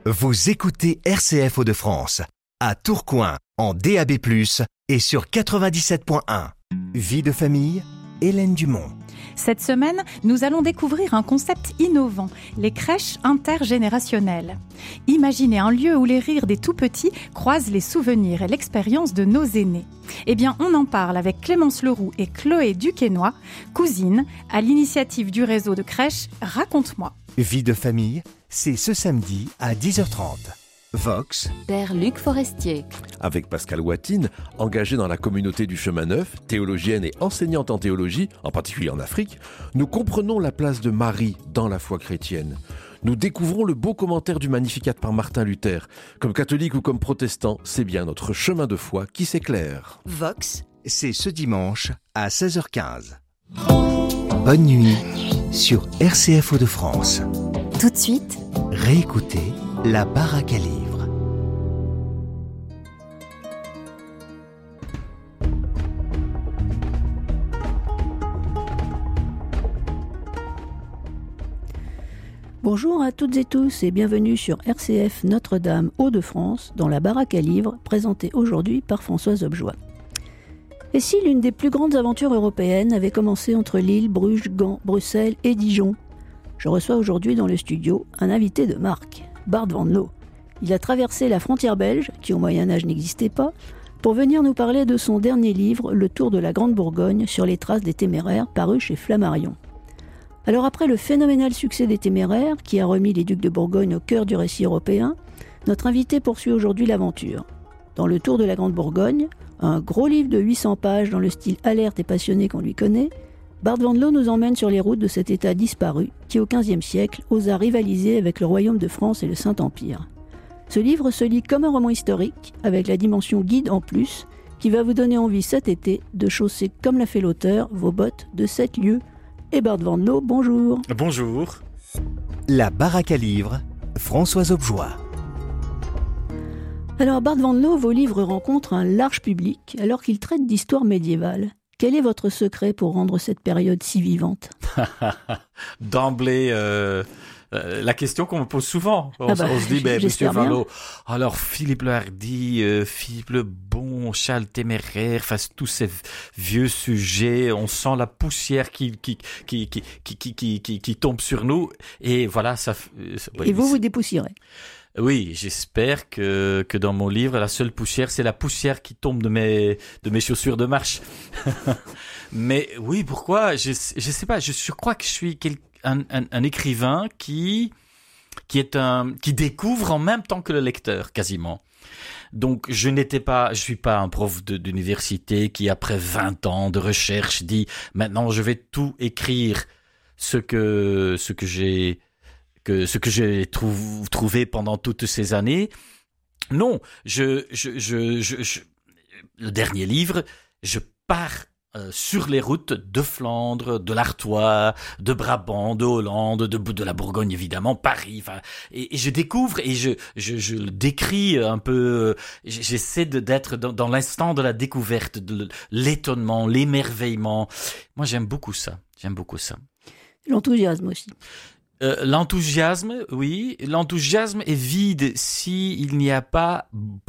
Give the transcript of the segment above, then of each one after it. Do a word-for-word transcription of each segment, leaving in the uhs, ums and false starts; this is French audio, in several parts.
Vous écoutez R C F Hauts-de-France, à Tourcoing, en D A B plus, et sur quatre-vingt-dix-sept point un. Vie de famille, Hélène Dumont. Cette semaine, nous allons découvrir un concept innovant, les crèches intergénérationnelles. Imaginez un lieu où les rires des tout-petits croisent les souvenirs et l'expérience de nos aînés. Eh bien, on en parle avec Clémence Leroux et Chloé Duquesnoy, cousines, à l'initiative du réseau de crèches Raconte-moi. Vie de famille, c'est ce samedi à dix heures trente. Vox, Père Luc Forestier. Avec Pascal Watine, engagée dans la communauté du Chemin Neuf, théologienne et enseignante en théologie, en particulier en Afrique, nous comprenons la place de Marie dans la foi chrétienne. Nous découvrons le beau commentaire du Magnificat par Martin Luther. Comme catholique ou comme protestant, c'est bien notre chemin de foi qui s'éclaire. Vox, c'est ce dimanche à seize heures quinze. Bonne nuit sur R C F Hauts-de-France. Tout de suite, Réécoutez La Baraque à Livres. Bonjour à toutes et tous et bienvenue sur R C F Notre-Dame Hauts-de-France dans La Baraque à Livres, présentée aujourd'hui par Françoise Objoie. Et si l'une des plus grandes aventures européennes avait commencé entre Lille, Bruges, Gand, Bruxelles et Dijon? Je reçois aujourd'hui dans le studio un invité de marque, Bart Van Loo. Il a traversé la frontière belge, qui au Moyen-Âge n'existait pas, pour venir nous parler de son dernier livre, Le Tour de la Grande Bourgogne, sur les traces des Téméraires, paru chez Flammarion. Alors après le phénoménal succès des Téméraires, qui a remis les ducs de Bourgogne au cœur du récit européen, notre invité poursuit aujourd'hui l'aventure. Dans Le Tour de la Grande Bourgogne, un gros livre de huit cents pages dans le style alerte et passionné qu'on lui connaît, Bart Van Loo nous emmène sur les routes de cet État disparu qui, au quinzième siècle, osa rivaliser avec le royaume de France et le Saint-Empire. Ce livre se lit comme un roman historique, avec la dimension guide en plus, qui va vous donner envie cet été de chausser, comme l'a fait l'auteur, vos bottes de sept lieues. Et Bart Van Loo, bonjour. Bonjour. La Baraque à Livres, Françoise Objoie. Alors Bart Van Loo, vos livres rencontrent un large public alors qu'ils traitent d'histoire médiévale. Quel est votre secret pour rendre cette période si vivante? D'emblée, euh, euh, la question qu'on me pose souvent. On, ah bah, on se dit, ben, Monsieur bien. Van Loo, alors Philippe le Hardi, euh, Philippe le Bon, Charles Téméraire, face tous ces vieux sujets, on sent la poussière qui qui qui qui qui qui qui, qui, qui tombe sur nous. Et voilà, ça. Euh, et vous, vous dépoussiérez. Oui, j'espère que que dans mon livre, la seule poussière, c'est la poussière qui tombe de mes de mes chaussures de marche. Mais oui, pourquoi? Je je sais pas. Je, je crois que je suis quel, un, un un écrivain qui qui est un qui découvre en même temps que le lecteur, quasiment. Donc, je n'étais pas, je suis pas un prof de, d'université qui, après vingt ans de recherche, dit maintenant je vais tout écrire ce que ce que j'ai que ce que j'ai trou- trouvé pendant toutes ces années. Non, je, je, je, je, je le dernier livre, je pars euh, sur les routes de Flandre, de l'Artois, de Brabant, de Hollande, de, de la Bourgogne évidemment, Paris. Enfin, et, et je découvre et je, je, je le décris un peu. J'essaie de, d'être dans, dans l'instant de la découverte, de l'étonnement, l'émerveillement. Moi, j'aime beaucoup ça. J'aime beaucoup ça. L'enthousiasme aussi. Euh, l'enthousiasme, oui. L'enthousiasme est vide si il n'y a pas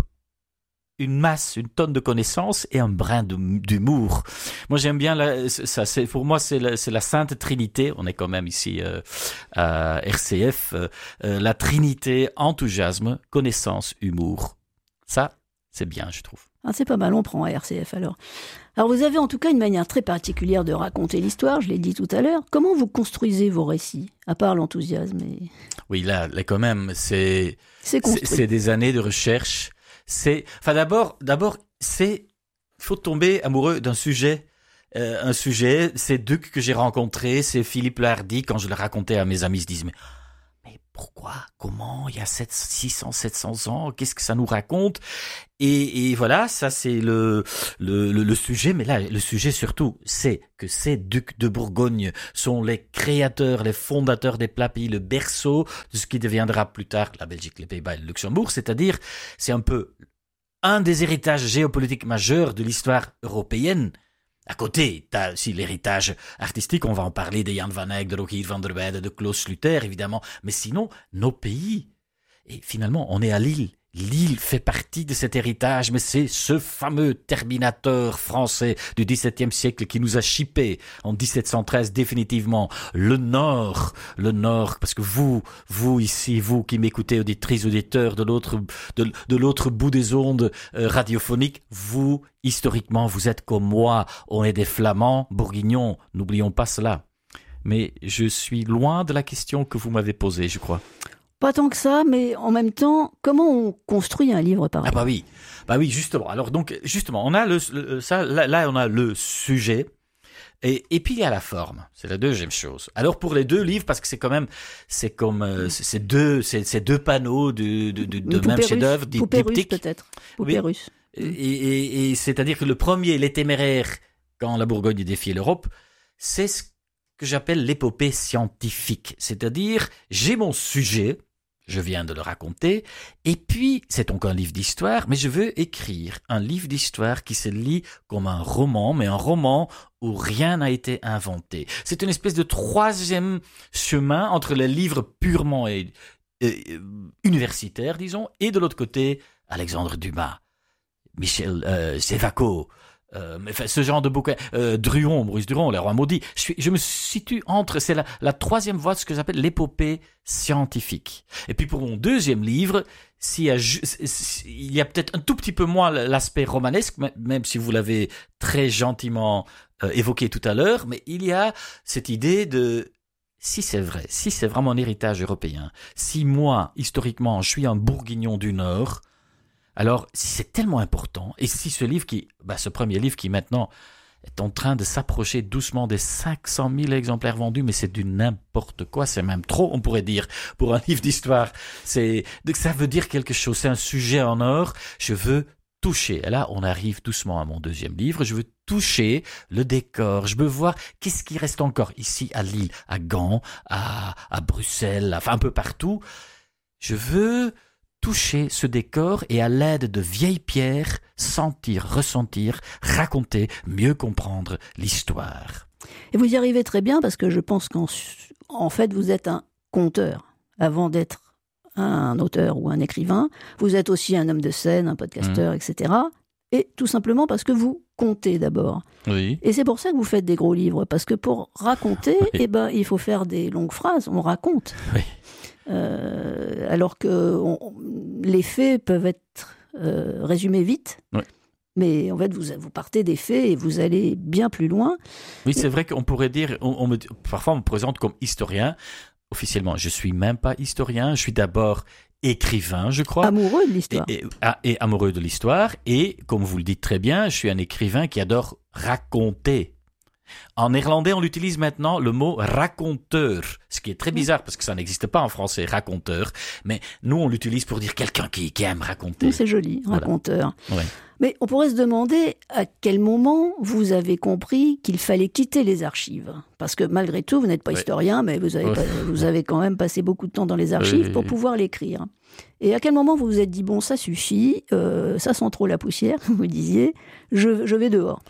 une masse, une tonne de connaissances et un brin de, d'humour. Moi, j'aime bien la, ça. C'est pour moi, c'est la, c'est la Sainte Trinité. On est quand même ici euh, à R C F. Euh, euh, la Trinité, enthousiasme, connaissance, humour. Ça, c'est bien, je trouve. Ah, c'est pas mal, on prend à R C F alors. Alors vous avez en tout cas une manière très particulière de raconter l'histoire, je l'ai dit tout à l'heure. Comment vous construisez vos récits, à part l'enthousiasme et... Oui, là, là quand même, c'est c'est, c'est, c'est des années de recherche. C'est, enfin d'abord, d'abord, c'est, il faut tomber amoureux d'un sujet. Euh, un sujet, ces ducs que j'ai rencontrés, c'est Philippe le Hardi. Quand je le racontais à mes amis, ils se disent mais mais pourquoi, comment, il y a sept, six cents, sept cents ans, qu'est-ce que ça nous raconte? Et, et voilà, ça c'est le, le, le, le sujet, mais là, le sujet surtout, c'est que ces ducs de Bourgogne sont les créateurs, les fondateurs des plats pays, le berceau de ce qui deviendra plus tard la Belgique, les Pays-Bas et le Luxembourg, c'est-à-dire, c'est un peu un des héritages géopolitiques majeurs de l'histoire européenne. À côté, t'as aussi l'héritage artistique, on va en parler de Jan van Eyck, de Rogier van der Weyden, de Klaus Schluter, évidemment, mais sinon, nos pays. Et finalement, on est à Lille. Lille fait partie de cet héritage, mais c'est ce fameux Terminator français du dix-septième siècle qui nous a chippé en dix-sept cent treize définitivement. Le Nord, le Nord, parce que vous, vous ici, vous qui m'écoutez, auditrices, auditeurs de l'autre, de, de l'autre bout des ondes euh, radiophoniques, vous, historiquement, vous êtes comme moi, on est des Flamands, Bourguignons, n'oublions pas cela. Mais je suis loin de la question que vous m'avez posée, je crois. Pas tant que ça, mais en même temps, comment on construit un livre pareil ? Ah bah oui, bah oui, justement. Alors donc, justement, on a le, le ça, là, là, on a le sujet, et, et puis il y a la forme. C'est la deuxième chose. Alors pour les deux livres, parce que c'est quand même, c'est comme, euh, c'est, c'est deux, c'est, c'est deux panneaux de, de, de, de même chef-d'œuvre, di- Poupée russe diptyque. peut-être. Poupée Oui. russe. Et, et, et c'est-à-dire que le premier, Les Téméraires, quand la Bourgogne défiait l'Europe, c'est ce que j'appelle l'épopée scientifique. C'est-à-dire, j'ai mon sujet. Je viens de le raconter, et puis, c'est donc un livre d'histoire, mais je veux écrire un livre d'histoire qui se lit comme un roman, mais un roman où rien n'a été inventé. C'est une espèce de troisième chemin entre les livres purement et, et, universitaires, disons, et de l'autre côté, Alexandre Dumas, Michel euh, Sévaco, Euh, enfin, ce genre de bouquin, euh, Druon, Maurice Druon, Les Rois maudits. Je, suis, je me situe entre, c'est la, la troisième voie de ce que j'appelle l'épopée scientifique. Et puis pour mon deuxième livre, s'il y a, il y a peut-être un tout petit peu moins l'aspect romanesque, même si vous l'avez très gentiment euh, évoqué tout à l'heure, mais il y a cette idée de, si c'est vrai, si c'est vraiment un héritage européen, si moi, historiquement, je suis un Bourguignon du Nord, alors, si c'est tellement important, et si ce livre qui, bah, ce premier livre qui maintenant est en train de s'approcher doucement des cinq cent mille exemplaires vendus, mais c'est du n'importe quoi, c'est même trop, on pourrait dire, pour un livre d'histoire. C'est, ça veut dire quelque chose, c'est un sujet en or, je veux toucher. Et là, on arrive doucement à mon deuxième livre, je veux toucher le décor, je veux voir qu'est-ce qui reste encore ici à Lille, à Gand, à, à Bruxelles, enfin un peu partout. Je veux toucher ce décor et à l'aide de vieilles pierres, sentir, ressentir, raconter, mieux comprendre l'histoire. Et vous y arrivez très bien parce que je pense qu'en en fait, vous êtes un conteur. Avant d'être un auteur ou un écrivain, vous êtes aussi un homme de scène, un podcasteur, mmh. et cetera. Et tout simplement parce que vous contez d'abord. Oui. Et c'est pour ça que vous faites des gros livres, parce que pour raconter, oui. eh ben, il faut faire des longues phrases, on raconte. Oui. Euh, alors que on, les faits peuvent être euh, résumés vite, oui. mais en fait vous, vous partez des faits et vous allez bien plus loin. Oui, c'est vrai qu'on pourrait dire, on, on me, parfois on me présente comme historien. Officiellement, je suis même pas historien, je suis d'abord écrivain, je crois. Amoureux de l'histoire. Et, et, et amoureux de l'histoire, et comme vous le dites très bien, je suis un écrivain qui adore raconter. En néerlandais, on utilise maintenant le mot raconteur, ce qui est très bizarre parce que ça n'existe pas en français, raconteur. Mais nous, on l'utilise pour dire quelqu'un qui, qui aime raconter. C'est joli, raconteur. Voilà. Ouais. Mais on pourrait se demander à quel moment vous avez compris qu'il fallait quitter les archives. Parce que malgré tout, vous n'êtes pas ouais. historien, mais vous avez, ouais. pas, vous avez quand même passé beaucoup de temps dans les archives ouais. pour pouvoir l'écrire. Et à quel moment vous vous êtes dit, bon, ça suffit, euh, ça sent trop la poussière, vous disiez, je, je vais dehors.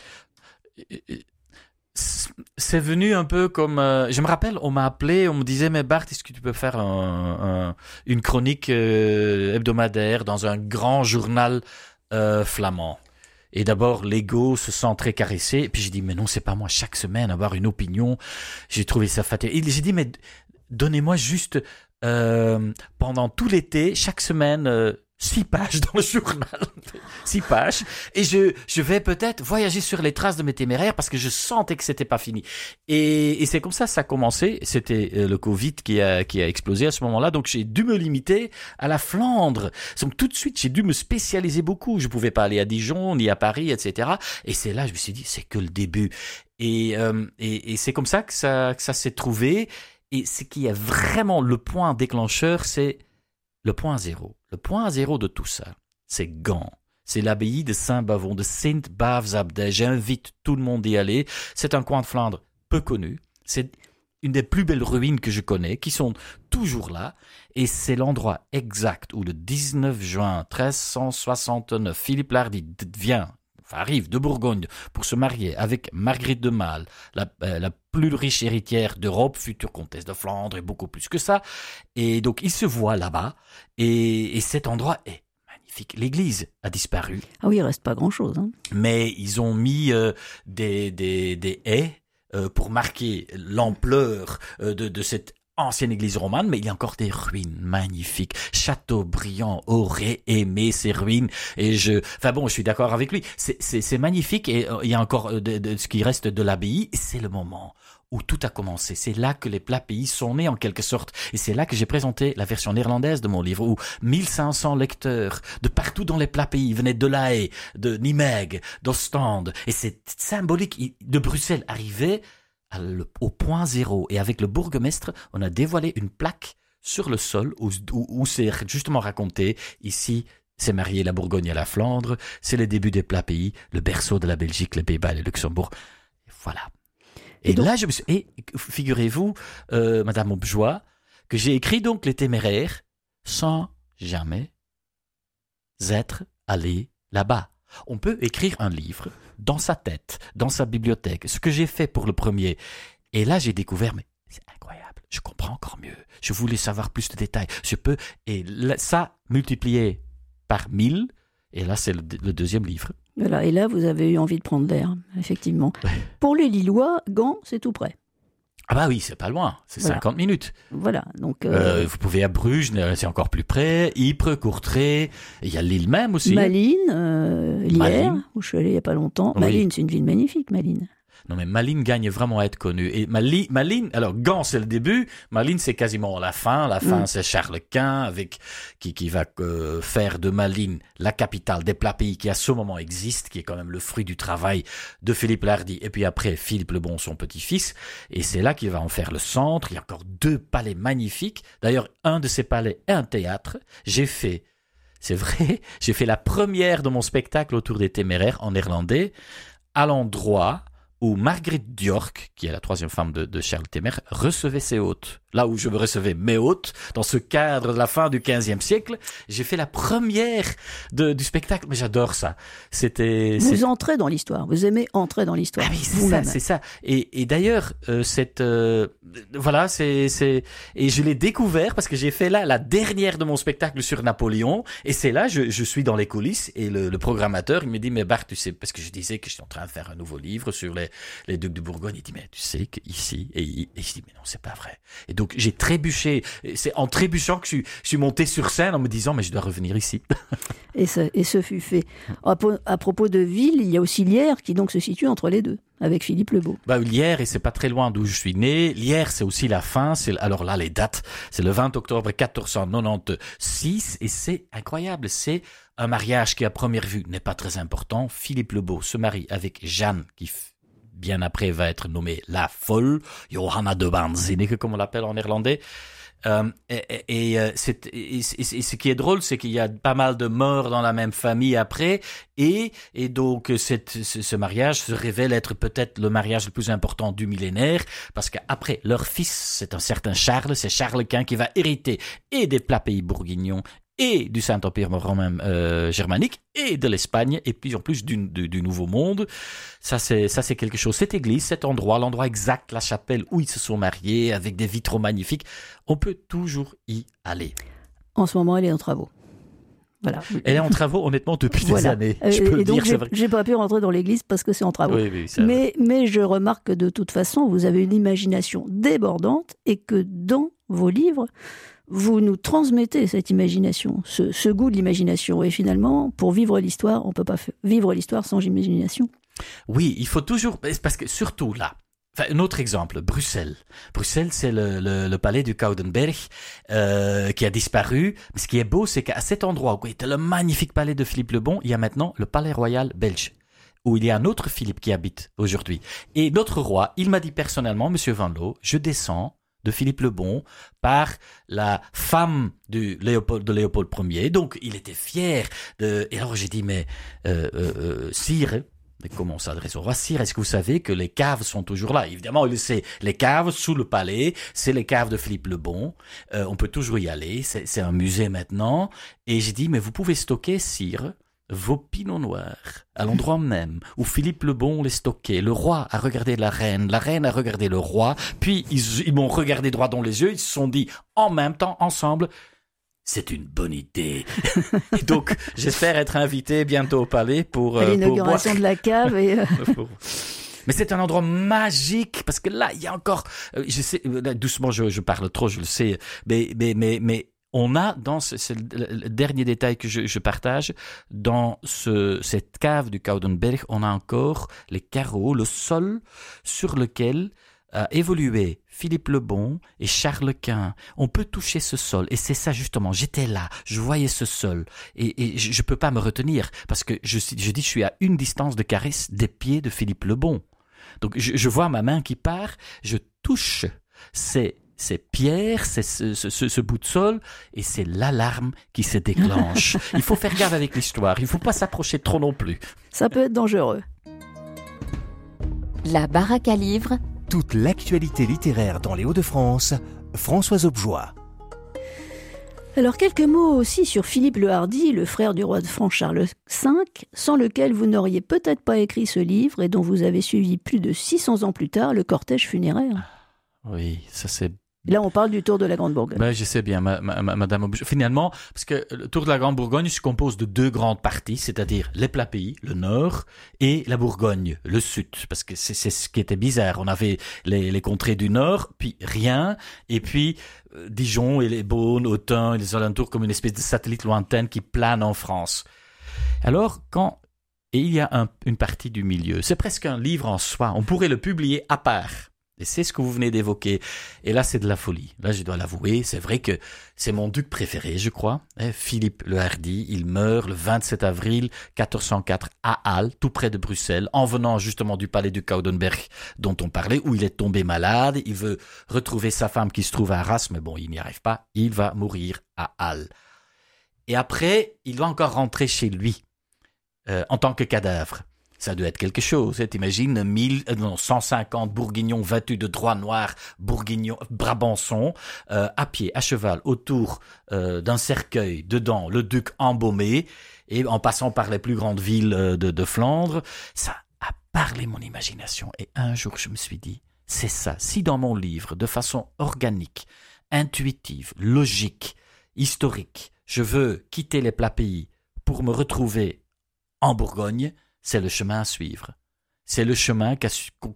C'est venu un peu comme... Euh, je me rappelle, on m'a appelé, on me disait, mais Bart, est-ce que tu peux faire un, un, une chronique euh, hebdomadaire dans un grand journal euh, flamand? Et d'abord, l'ego se sent très caressé. Et puis j'ai dit, mais non, c'est pas moi, chaque semaine, avoir une opinion. J'ai trouvé ça fatigant. Et j'ai dit, mais donnez-moi juste, euh, pendant tout l'été, chaque semaine... Euh, six pages dans le journal, six pages, et je je vais peut-être voyager sur les traces de mes téméraires parce que je sentais que c'était pas fini. Et, et c'est comme ça ça a commencé. C'était le Covid qui a qui a explosé à ce moment-là, donc j'ai dû me limiter à la Flandre. Donc tout de suite j'ai dû me spécialiser beaucoup. Je pouvais pas aller à Dijon ni à Paris, et cetera. Et c'est là je me suis dit c'est que le début. Et euh, et, et c'est comme ça que ça que ça s'est trouvé. Et ce qui est vraiment le point déclencheur, c'est le point zéro. Le point zéro de tout ça, c'est Gand. C'est l'abbaye de Saint-Bavon, de Sint-Bavs-Abdij. J'invite tout le monde d'y aller. C'est un coin de Flandre peu connu. C'est une des plus belles ruines que je connais, qui sont toujours là. Et c'est l'endroit exact où le dix-neuf juin mille trois cent soixante-neuf, Philippe Lardy vient, enfin, arrive de Bourgogne pour se marier avec Marguerite de Malle, la, euh, la plus riche héritière d'Europe, future comtesse de Flandre et beaucoup plus que ça. Et donc, ils se voient là-bas et, et cet endroit est magnifique. L'église a disparu. Ah oui, il reste pas grand-chose. Hein. Mais ils ont mis euh, des, des, des haies euh, pour marquer l'ampleur euh, de, de cette ancienne église romane, mais il y a encore des ruines magnifiques. Chateaubriand aurait aimé ces ruines et je, enfin bon, je suis d'accord avec lui. C'est, c'est, c'est magnifique et euh, il y a encore de, de, ce qui reste de l'abbaye. Et c'est le moment où tout a commencé. C'est là que les plats pays sont nés en quelque sorte. Et c'est là que j'ai présenté la version néerlandaise de mon livre où mille cinq cents lecteurs de partout dans les plats pays venaient de La Haye, de Nimègue, d'Ostende. Et c'est symbolique. De Bruxelles arrivait au point zéro. Et avec le bourgmestre, on a dévoilé une plaque sur le sol où, où, où c'est justement raconté, ici, c'est marié la Bourgogne à la Flandre, c'est le début des plats pays, le berceau de la Belgique, les Pays-Bas et le Luxembourg. Et voilà. Et, et donc, là, je me suis... Et figurez-vous, euh, Madame Objoie, que j'ai écrit donc Les Téméraires sans jamais être allé là-bas. On peut écrire un livre dans sa tête, dans sa bibliothèque, ce que j'ai fait pour le premier. Et là, j'ai découvert, mais c'est incroyable, je comprends encore mieux. Je voulais savoir plus de détails. Je peux, et là, ça, multiplié par mille, et là, c'est le, le deuxième livre. Voilà, et là, vous avez eu envie de prendre l'air, effectivement. Ouais. Pour les Lillois, Gand, c'est tout près. Ah bah oui, c'est pas loin, c'est voilà. cinquante minutes. Voilà, donc... Euh... Euh, vous pouvez à Bruges, c'est encore plus près, Ypres, Courtrai, il y a Lille même aussi. Malines, euh, Lierre, où je suis allé il y a pas longtemps. Oui. Malines, c'est une ville magnifique, Malines. Non mais Malines gagne vraiment à être connue. Et Mali, Malines, alors Gand c'est le début, Malines c'est quasiment la fin. La fin mm. c'est Charles Quint avec qui qui va euh, faire de Malines la capitale des plats pays qui à ce moment existe, qui est quand même le fruit du travail de Philippe l'Hardy. Et puis après Philippe le Bon, son petit-fils, et c'est là qu'il va en faire le centre. Il y a encore deux palais magnifiques. D'ailleurs un de ces palais est un théâtre. J'ai fait, c'est vrai, j'ai fait la première de mon spectacle autour des Téméraires en néerlandais à l'endroit où Marguerite d'York, qui est la troisième femme de, de Charles Téméraire, recevait ses hôtes. Là où je me recevais mes hôtes, dans ce cadre de la fin du quinzième siècle, j'ai fait la première de, du spectacle. Mais j'adore ça. C'était. Vous c'est... entrez dans l'histoire. Vous aimez entrer dans l'histoire. Ah oui, c'est ça, c'est ça. Et, et d'ailleurs, euh, cette, euh, voilà, c'est, c'est, et je l'ai découvert parce que j'ai fait là la dernière de mon spectacle sur Napoléon. Et c'est là, je, je suis dans les coulisses et le, le programmateur, il me dit, mais Bart, tu sais, parce que je disais que j'étais en train de faire un nouveau livre sur les, les ducs de Bourgogne. Il dit, mais tu sais qu'ici, et, et je dis, mais non, c'est pas vrai. Et donc, j'ai trébuché. C'est en trébuchant que je suis, je suis monté sur scène en me disant, mais je dois revenir ici. et, ça, et ce fut fait. À, à propos de ville, il y a aussi Lierre qui donc se situe entre les deux, avec Philippe le Beau. Bah, Lierre, et c'est pas très loin d'où je suis né. Lierre, c'est aussi la fin. C'est, alors là, les dates, c'est le vingt octobre quatorze cent quatre-vingt-seize et c'est incroyable. C'est un mariage qui, à première vue, n'est pas très important. Philippe le Beau se marie avec Jeanne, qui bien après va être nommée la folle, Johanna de Waanzinnige, comme on l'appelle en néerlandais. Euh, et, et, et, c'est, et, et, et ce qui est drôle, c'est qu'il y a pas mal de morts dans la même famille après, et, et donc cette, ce, ce mariage se révèle être peut-être le mariage le plus important du millénaire, parce qu'après leur fils, c'est un certain Charles, c'est Charles Quint qui va hériter et des plats pays bourguignons, et du Saint-Empire romain euh, germanique, et de l'Espagne, et puis en plus du, du, du Nouveau Monde. Ça c'est, ça, c'est quelque chose. Cette église, cet endroit, l'endroit exact, la chapelle où ils se sont mariés, avec des vitraux magnifiques, on peut toujours y aller. En ce moment, elle est en travaux. Voilà. Elle est en travaux, honnêtement, depuis voilà. des années. Je peux et le donc, dire, j'ai, c'est vrai. j'ai pas pu rentrer dans l'église parce que c'est en travaux. Oui, oui, c'est mais, mais je remarque que de toute façon, vous avez une imagination débordante et que dans vos livres, vous nous transmettez cette imagination, ce, ce goût de l'imagination. Et finalement, pour vivre l'histoire, on ne peut pas vivre l'histoire sans imagination. Oui, il faut toujours... Parce que surtout là, enfin, un autre exemple, Bruxelles. Bruxelles, c'est le, le, le palais du Koudenberg euh, qui a disparu. Mais ce qui est beau, c'est qu'à cet endroit où était le magnifique palais de Philippe le Bon, il y a maintenant le palais royal belge, où il y a un autre Philippe qui habite aujourd'hui. Et notre roi, il m'a dit personnellement, Monsieur Van Loo, je descends de Philippe le Bon par la femme du Léopold, de Léopold Ier. Donc, il était fier de... Et alors, j'ai dit, mais, euh, euh, sire, mais comment on s'adresse au roi? Sire, est-ce que vous savez que les caves sont toujours là? Évidemment, il sait, les caves sous le palais, c'est les caves de Philippe le Bon. Euh, on peut toujours y aller. C'est, c'est un musée maintenant. Et j'ai dit, mais vous pouvez stocker, sire, vos pinots noirs, à l'endroit même où Philippe le Bon les stockait. Le roi a regardé la reine, la reine a regardé le roi, puis ils, ils m'ont regardé droit dans les yeux, ils se sont dit en même temps, ensemble, c'est une bonne idée. Et donc, j'espère être invité bientôt au palais pour... à euh, l'inauguration pour boire. de la cave. Et, euh, Mais c'est un endroit magique, parce que là, il y a encore... Euh, je sais, là, doucement, je, je parle trop, je le sais, mais... mais, mais, mais on a, dans ce, c'est le dernier détail que je, je partage, dans ce, cette cave du Coudenberg, on a encore les carreaux, le sol sur lequel a évolué Philippe le Bon et Charles Quint. On peut toucher ce sol, et c'est ça justement, j'étais là, je voyais ce sol, et, et je ne peux pas me retenir, parce que je, je dis je suis à une distance de caresse des pieds de Philippe le Bon. Donc je, je vois ma main qui part, je touche ces ces pierres, c'est ce, ce, ce bout de sol, et c'est l'alarme qui se déclenche. Il faut faire gaffe avec l'histoire, il ne faut pas s'approcher trop non plus. ça peut être dangereux. La baraque à livres. Toute l'actualité littéraire dans les Hauts-de-France, Françoise Objoie. Alors quelques mots aussi sur Philippe le Hardi, le frère du roi de France Charles cinq, sans lequel vous n'auriez peut-être pas écrit ce livre et dont vous avez suivi plus de six cents ans plus tard le cortège funéraire. Oui, ça c'est... Là, on parle du Tour de la Grande Bourgogne. Ben, je sais bien, ma, ma, ma, Madame Objoie. Finalement, parce que le Tour de la Grande Bourgogne se compose de deux grandes parties, c'est-à-dire les plats pays, le nord, et la Bourgogne, le sud. Parce que c'est, c'est ce qui était bizarre. On avait les, les contrées du nord, puis rien, et puis euh, Dijon et les Beaunes, Autun et les alentours comme une espèce de satellite lointaine qui plane en France. Alors, quand... Et il y a un, une partie du milieu. C'est presque un livre en soi. On pourrait le publier à part. Et c'est ce que vous venez d'évoquer. Et là, c'est de la folie. Là, je dois l'avouer, c'est vrai que c'est mon duc préféré, je crois. Philippe le Hardi, il meurt le vingt-sept avril quatorze cent quatre à Halle, tout près de Bruxelles, en venant justement du palais du Coudenberg dont on parlait, où il est tombé malade. Il veut retrouver sa femme qui se trouve à Arras, mais bon, il n'y arrive pas. Il va mourir à Halle. Et après, il va encore rentrer chez lui, euh, en tant que cadavre. Ça doit être quelque chose. T'imagines mille, non, cent cinquante bourguignons vêtus de drap noir, bourguignons, brabançons, euh, à pied, à cheval, autour euh, d'un cercueil, dedans le duc embaumé, et en passant par les plus grandes villes euh, de, de Flandre. Ça a parlé mon imagination. Et un jour, je me suis dit, c'est ça. Si dans mon livre, de façon organique, intuitive, logique, historique, je veux quitter les plats pays pour me retrouver en Bourgogne, c'est le chemin à suivre. C'est le chemin qui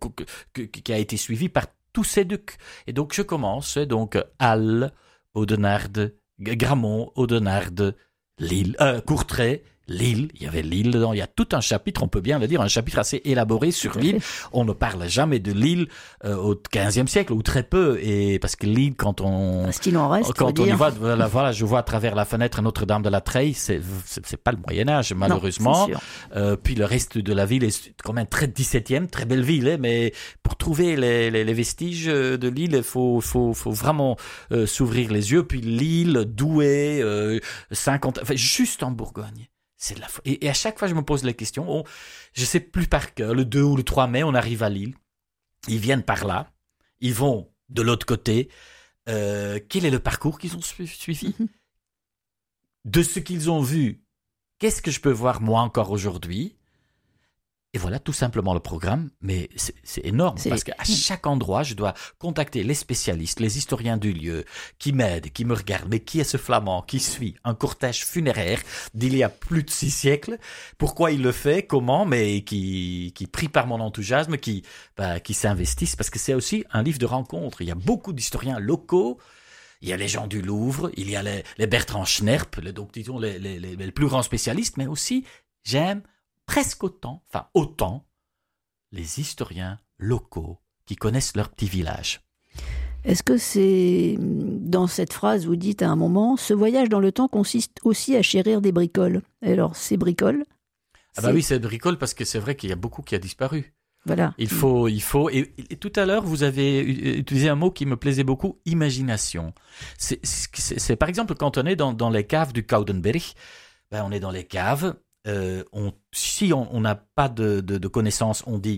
a, qui a été suivi par tous ces ducs. Et donc, je commence, donc, Halle, Audenarde, Gramont, Audenarde, Lille, euh, Courtrai, Lille, il y avait Lille dedans, il y a tout un chapitre, on peut bien le dire, un chapitre assez élaboré sur Lille. On ne parle jamais de Lille euh, au quinzième siècle, ou très peu, et parce que Lille, quand on... Parce qu'il en reste, quand on dire. y voit, voilà, voilà, je vois à travers la fenêtre Notre-Dame de la Treille, c'est, c'est, c'est pas le Moyen-Âge, malheureusement. Non, euh, puis le reste de la ville est quand même très dix-septième, très belle ville, hein, mais pour trouver les, les, les vestiges de Lille, il faut, faut, faut vraiment euh, s'ouvrir les yeux. Puis Lille, Douai, euh, cinquante, enfin, juste en Bourgogne. C'est de la... et, et à chaque fois, je me pose la question, on, je sais plus par cœur, le deux ou le trois mai, on arrive à Lille, ils viennent par là, ils vont de l'autre côté, euh, quel est le parcours qu'ils ont suivi? Mm-hmm. De ce qu'ils ont vu, qu'est-ce que je peux voir moi encore aujourd'hui? Et voilà tout simplement le programme, mais c'est, c'est énorme, c'est... parce qu'à chaque endroit, je dois contacter les spécialistes, les historiens du lieu, qui m'aident, qui me regardent. Mais qui est ce flamand qui suit un cortège funéraire d'il y a plus de six siècles? Pourquoi il le fait? Comment? Mais qui, qui pris par mon enthousiasme, qui, bah, qui s'investissent, parce que c'est aussi un livre de rencontre. Il y a beaucoup d'historiens locaux. Il y a les gens du Louvre, il y a les, les Bertrand Schnerp, les, donc disons les, les, les, les plus grands spécialistes, mais aussi, j'aime presque autant, enfin autant, les historiens locaux qui connaissent leur petit village. Est-ce que c'est, dans cette phrase, vous dites à un moment, ce voyage dans le temps consiste aussi à chérir des bricoles. Alors, ces bricoles... Ah bah c'est... oui, c'est bricoles parce que c'est vrai qu'il y a beaucoup qui a disparu. Voilà. Il faut, il faut, et, et tout à l'heure, vous avez utilisé un mot qui me plaisait beaucoup, imagination. C'est, c'est, c'est par exemple, quand on est dans, dans les caves du Coudenberg, ben on est dans les caves, Euh, on, si on n'a pas de, de, de connaissances, on dit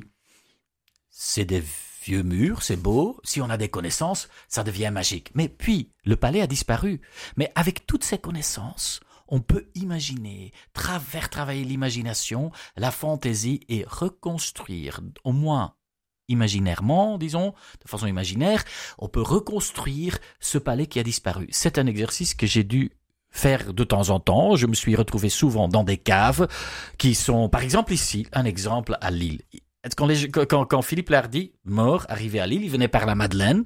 c'est des vieux murs, c'est beau. Si on a des connaissances, ça devient magique. Mais puis, le palais a disparu. Mais avec toutes ces connaissances, on peut imaginer, tra- faire travailler l'imagination, la fantaisie et reconstruire, au moins imaginairement, disons, de façon imaginaire, on peut reconstruire ce palais qui a disparu. C'est un exercice que j'ai dû faire de temps en temps. Je me suis retrouvé souvent dans des caves qui sont, par exemple ici, un exemple à Lille. Quand, les, quand, quand Philippe Lardy, mort, arrivé à Lille, il venait par la Madeleine.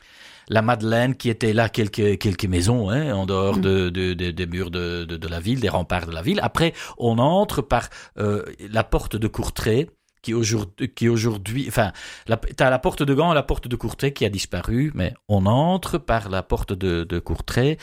La Madeleine qui était là quelques, quelques maisons, hein, en dehors de, de, de, des murs de, de, de la ville, des remparts de la ville. Après, on entre par euh, la porte de Courtrai, qui aujourd'hui, qui aujourd'hui, enfin, la, t'as la porte de Gand et la porte de Courtrai qui a disparu, mais on entre par la porte de, de Courtrai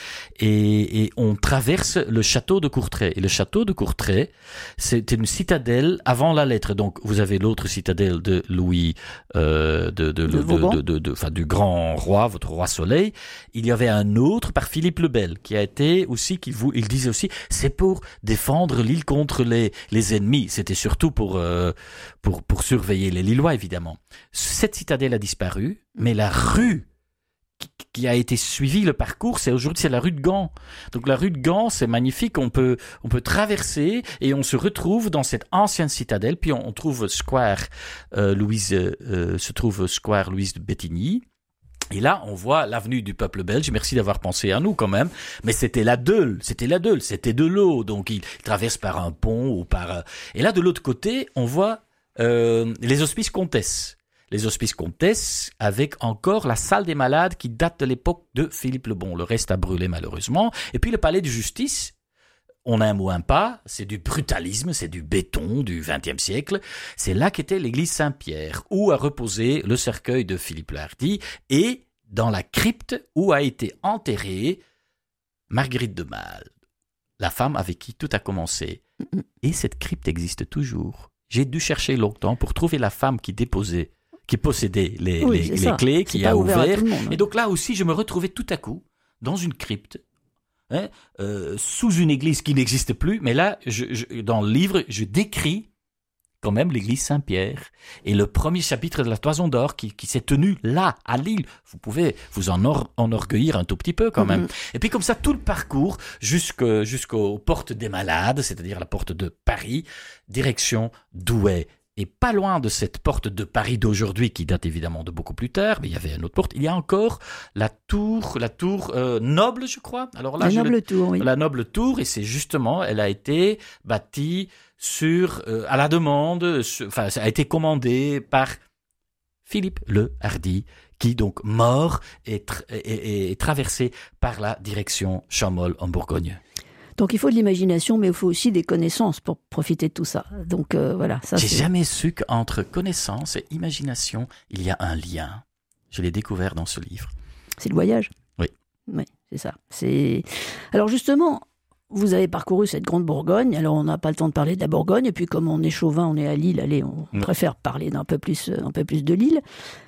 et, et on traverse le château de Courtrai. Et le château de Courtrai, c'était une citadelle avant la lettre. Donc, vous avez l'autre citadelle de Louis, euh, de, de, de, de, de, de, de, enfin, du grand roi, votre roi Soleil. Il y avait un autre par Philippe le Bel, qui a été aussi, qui vous, il disait aussi, c'est pour défendre l'île contre les, les ennemis. C'était surtout pour, euh, pour Pour, pour surveiller les Lillois, évidemment. Cette citadelle a disparu, mais la rue qui, qui a été suivie, le parcours, c'est aujourd'hui, c'est la rue de Gand. Donc la rue de Gand, c'est magnifique, on peut, on peut traverser et on se retrouve dans cette ancienne citadelle, puis on, on trouve Square euh, Louise, euh, se trouve Square Louise de Bettigny. Et là, on voit l'avenue du peuple belge. Merci d'avoir pensé à nous quand même. Mais c'était la Deule, c'était la Deule, c'était de l'eau. Donc il traverse par un pont ou par... Et là, de l'autre côté, on voit Euh, les hospices Comtesse. Les hospices Comtesse avec encore la salle des malades qui date de l'époque de Philippe le Bon. Le reste a brûlé malheureusement. Et puis le palais de justice, on a un mot un pas, c'est du brutalisme, c'est du béton du vingtième siècle. C'est là qu'était l'église Saint-Pierre, où a reposé le cercueil de Philippe Lardy et dans la crypte où a été enterrée Marguerite de Malle, la femme avec qui tout a commencé. Et cette crypte existe toujours. J'ai dû chercher longtemps pour trouver la femme qui déposait, qui possédait les, oui, les, les clés, qui a ouvert. ouvert monde, hein. Et donc là aussi, je me retrouvais tout à coup dans une crypte, hein, euh, sous une église qui n'existe plus. Mais là, je, je, dans le livre, je décris quand même l'église Saint-Pierre et le premier chapitre de la Toison d'Or qui, qui s'est tenu là, à Lille. Vous pouvez vous en or, enorgueillir un tout petit peu quand même. Mm-hmm. Et puis comme ça, tout le parcours jusqu'au, jusqu'aux portes des Malades, c'est-à-dire la porte de Paris, direction Douai. Et pas loin de cette porte de Paris d'aujourd'hui, qui date évidemment de beaucoup plus tard, mais il y avait une autre porte, il y a encore la tour, la tour euh, noble, je crois. Alors là, la je noble le, tour, oui. La noble tour, et c'est justement, elle a été bâtie sur, euh, à la demande, sur, enfin, ça a été commandé par Philippe le Hardy, qui donc mort est, tra- est, est traversé par la direction Chaumol en Bourgogne. Donc il faut de l'imagination, mais il faut aussi des connaissances pour profiter de tout ça. Donc euh, voilà. Ça, J'ai c'est... jamais su qu'entre connaissance et imagination, il y a un lien. Je l'ai découvert dans ce livre. C'est le voyage. Oui. Oui, c'est ça. C'est... Alors justement, vous avez parcouru cette grande Bourgogne. Alors on n'a pas le temps de parler de la Bourgogne. Et puis comme on est chauvin, on est à Lille. Allez, on oui. préfère parler d'un peu plus, un peu plus de Lille.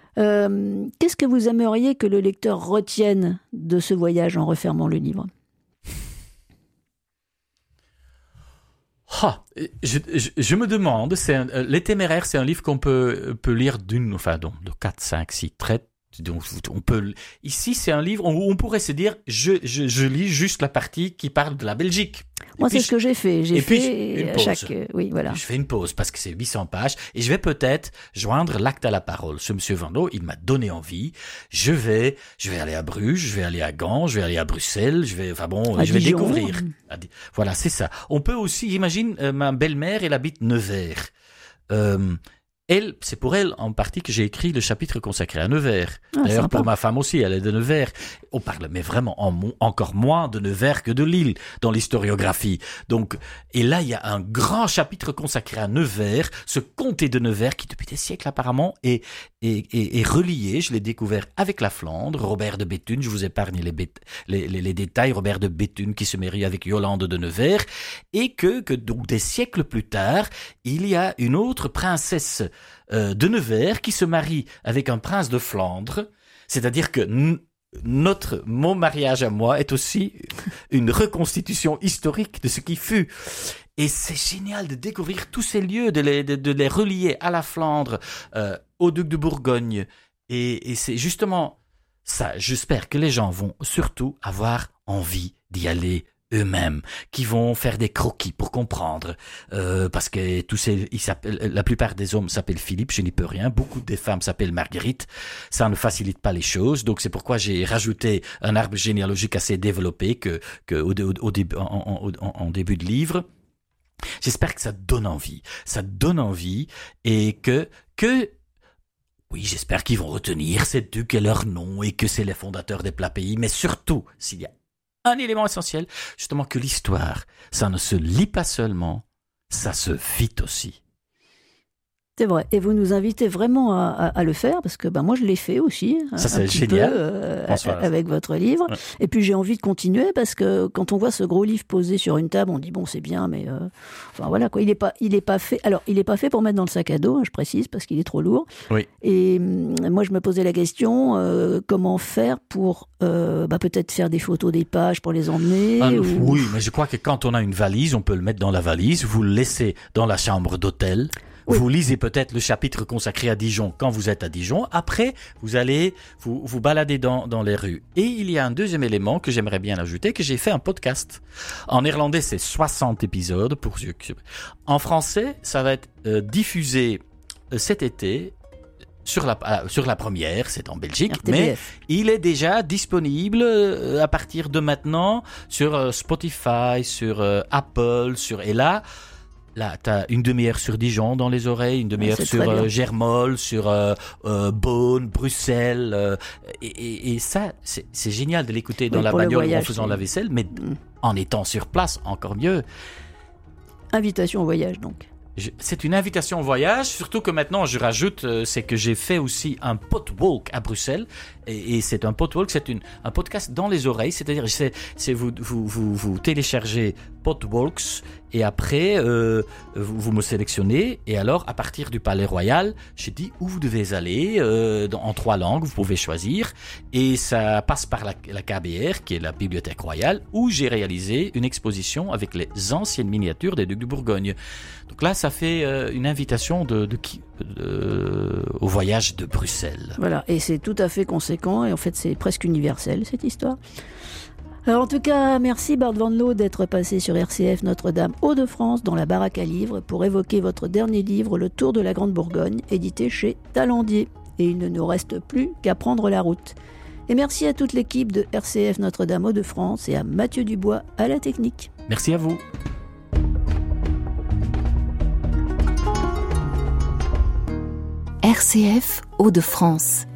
Euh, qu'est-ce que vous aimeriez que le lecteur retienne de ce voyage en refermant le livre ? Ah, je, je, je me demande, c'est un, euh, Les Téméraires, c'est un livre qu'on peut, peut lire d'une, enfin, donc, de quatre, cinq, six traits. Donc, on peut, ici, c'est un livre où on pourrait se dire, je, je, je lis juste la partie qui parle de la Belgique. Moi, c'est ce que j'ai fait. J'ai fait une chaque, euh, oui, voilà. Je fais une pause parce que c'est huit cents pages et je vais peut-être joindre l'acte à la parole. Ce monsieur Vanneau, il m'a donné envie. Je vais, je vais aller à Bruges, je vais aller à Gand, je vais aller à Bruxelles, je vais, enfin bon, à je vais Dijon. découvrir. Voilà, c'est ça. On peut aussi, imagine, euh, ma belle-mère, elle habite Nevers. Euh, Elle, c'est pour elle en partie que j'ai écrit le chapitre consacré à Nevers. Ah, D'ailleurs, sympa. Pour ma femme aussi, elle est de Nevers. On parle, mais vraiment en, encore moins de Nevers que de Lille dans l'historiographie. Donc, et là, il y a un grand chapitre consacré à Nevers, ce comté de Nevers qui, depuis des siècles apparemment, est, est, est, est relié. Je l'ai découvert avec la Flandre, Robert de Béthune. Je vous épargne les, bét- les, les, les détails. Robert de Béthune qui se marie avec Yolande de Nevers, et que, que donc des siècles plus tard, il y a une autre princesse Euh, de Nevers qui se marie avec un prince de Flandre, c'est-à-dire que n- notre mon mariage à moi est aussi une reconstitution historique de ce qui fut. Et c'est génial de découvrir tous ces lieux, de les, de, de les relier à la Flandre, euh, au duc de Bourgogne. Et, et c'est justement ça, j'espère que les gens vont surtout avoir envie d'y aller eux-mêmes, qui vont faire des croquis pour comprendre, euh, parce que tous ces, ils s'appellent, la plupart des hommes s'appellent Philippe, je n'y peux rien, beaucoup des femmes s'appellent Marguerite, ça ne facilite pas les choses, donc c'est pourquoi j'ai rajouté un arbre généalogique assez développé que, que au, au, au début, en, en, en, en début de livre. J'espère que ça donne envie, ça donne envie, et que, que, oui, j'espère qu'ils vont retenir ces ducs et leurs noms, et que c'est les fondateurs des plats pays, mais surtout, s'il y a un élément essentiel, justement que l'histoire, ça ne se lit pas seulement, ça se vit aussi. C'est vrai, et vous nous invitez vraiment à, à, à le faire, parce que ben, moi je l'ai fait aussi, ça, c'est un petit génial. peu, euh, avec votre livre, ouais. Et puis j'ai envie de continuer, parce que quand on voit ce gros livre posé sur une table, on dit bon c'est bien, mais euh, enfin voilà quoi, il n'est pas, il est pas fait, alors il n'est pas fait pour mettre dans le sac à dos, hein, je précise, parce qu'il est trop lourd, oui. Et euh, moi je me posais la question, euh, comment faire pour euh, bah, peut-être faire des photos des pages pour les emmener ah, ou... Oui, mais je crois que quand on a une valise, on peut le mettre dans la valise, vous le laissez dans la chambre d'hôtel. Oui. Vous lisez peut-être le chapitre consacré à Dijon quand vous êtes à Dijon. Après, vous allez vous, vous balader dans, dans les rues. Et il y a un deuxième élément que j'aimerais bien ajouter, que j'ai fait un podcast. En néerlandais, c'est soixante épisodes. Pour ceux qui... En français, ça va être euh, diffusé euh, cet été sur la, euh, sur la première, c'est en Belgique. R T B F. Mais il est déjà disponible euh, à partir de maintenant sur euh, Spotify, sur euh, Apple, sur... Et là... Là, t'as une demi-heure sur Dijon dans les oreilles, une demi-heure ouais, sur euh, Germolles, sur euh, euh, Beaune, Bruxelles. Euh, et, et, et ça, c'est, c'est génial de l'écouter dans oui, la bagnole voyage, en faisant c'est... la vaisselle, mais mmh. en étant sur place, encore mieux. Invitation au voyage, donc. Je, c'est une invitation au voyage, surtout que maintenant, je rajoute, euh, c'est que j'ai fait aussi un potwalk à Bruxelles. Et, et c'est un potwalk, c'est une, un podcast dans les oreilles, c'est-à-dire c'est, c'est vous, vous, vous, vous téléchargez Potwalks et après euh, vous, vous me sélectionnez et alors à partir du Palais Royal, j'ai dit où vous devez aller euh, dans, en trois langues, vous pouvez choisir et ça passe par la, la K B R qui est la Bibliothèque Royale où j'ai réalisé une exposition avec les anciennes miniatures des Ducs de Bourgogne. Donc là, ça fait euh, une invitation de, de, de, de, au voyage de Bruxelles. Voilà, et c'est tout à fait conséquent et en fait c'est presque universel cette histoire. Alors en tout cas, merci Bart Van Loo d'être passé sur R C F Notre-Dame Hauts-de-France dans la baraque à livres pour évoquer votre dernier livre, Le Tour de la Grande Bourgogne, édité chez Talendier. Et il ne nous reste plus qu'à prendre la route. Et merci à toute l'équipe de R C F Notre-Dame Hauts-de-France et à Mathieu Dubois à la technique. Merci à vous. R C F Hauts-de-France.